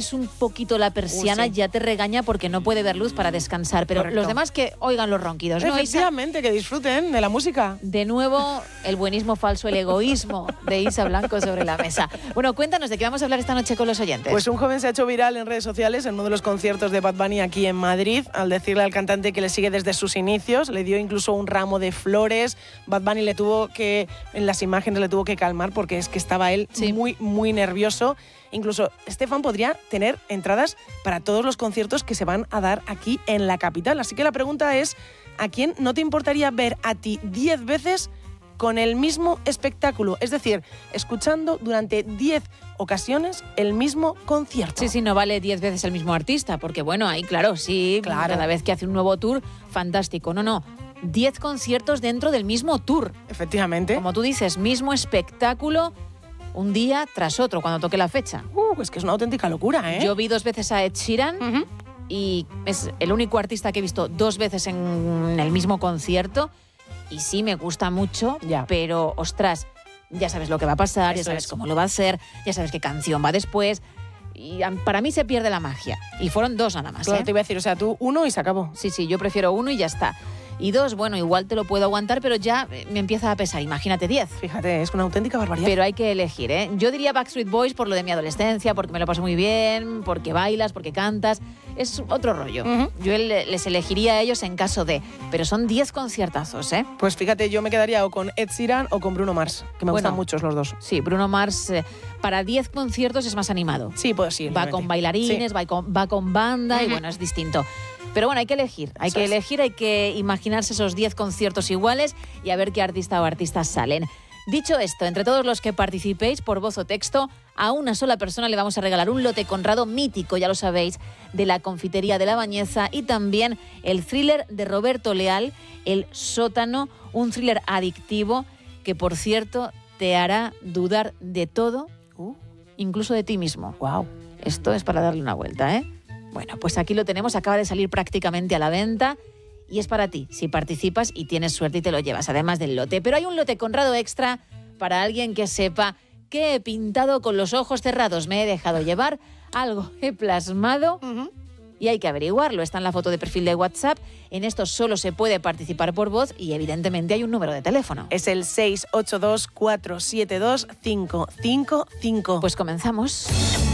abres un poquito la persiana, ya te regaña porque no puede ver luz para descansar. Pero los demás que oigan los ronquidos, ¿no? Efectivamente, que disfruten de la música. De nuevo, el buenismo falso, el egoísmo de Isa Blanco sobre la mesa. Bueno, cuéntanos, ¿de qué vamos a hablar esta noche con los oyentes? Pues un joven se ha hecho viral en redes sociales en uno de los conciertos de Bad Bunny aquí en Madrid, al decirle al cantante que le sigue desde sus inicios, le dio incluso un ramo de flores. Bad Bunny en las imágenes le tuvo que calmar porque es que estaba él muy, muy nervioso. Incluso Estefan podría tener entradas para todos los conciertos que se van a dar aquí en la capital. Así que la pregunta es, ¿a quién no te importaría ver a ti 10 veces con el mismo espectáculo? Es decir, escuchando durante 10 ocasiones el mismo concierto. Sí, no vale 10 veces el mismo artista, porque bueno, ahí claro, cada vez que hace un nuevo tour, fantástico. No, 10 conciertos dentro del mismo tour. Efectivamente. Como tú dices, mismo espectáculo, un día tras otro, cuando toque la fecha. Es que es una auténtica locura, ¿eh? Yo vi 2 veces a Ed Sheeran y es el único artista que he visto 2 veces en el mismo concierto y sí me gusta mucho, pero ostras, ya sabes lo que va a pasar, ya sabes cómo lo va a hacer, ya sabes qué canción va después y para mí se pierde la magia. Y fueron 2 nada más. Claro, te iba a decir, o sea, tú 1 y se acabó. Sí, yo prefiero 1 y ya está. Y 2, bueno, igual te lo puedo aguantar, pero ya me empieza a pesar. Imagínate 10. Fíjate, es una auténtica barbaridad. Pero hay que elegir, ¿eh? Yo diría Backstreet Boys por lo de mi adolescencia, porque me lo paso muy bien, porque bailas, porque cantas. Es otro rollo. Yo les elegiría a ellos en caso de... Pero son 10 conciertazos, ¿eh? Pues fíjate, yo me quedaría o con Ed Sheeran o con Bruno Mars, que me gustan muchos los dos. Sí, Bruno Mars para 10 conciertos es más animado. Sí, pues sí. Va con bailarines, va con banda y bueno, es distinto. Pero bueno, hay que elegir, hay que imaginarse esos 10 conciertos iguales y a ver qué artista o artistas salen. Dicho esto, entre todos los que participéis por voz o texto, a una sola persona le vamos a regalar un lote Conrado mítico, ya lo sabéis, de la Confitería de la Bañeza y también el thriller de Roberto Leal, El Sótano, un thriller adictivo que, por cierto, te hará dudar de todo, incluso de ti mismo. ¡Wow! Esto es para darle una vuelta, ¿eh? Bueno, pues aquí lo tenemos, acaba de salir prácticamente a la venta y es para ti, si participas y tienes suerte y te lo llevas, además del lote. Pero hay un lote Conrado extra para alguien que sepa que he pintado con los ojos cerrados, me he dejado llevar, algo he plasmado y hay que averiguarlo. Está en la foto de perfil de WhatsApp, en esto solo se puede participar por voz y evidentemente hay un número de teléfono. Es el 682 472 555. Pues comenzamos.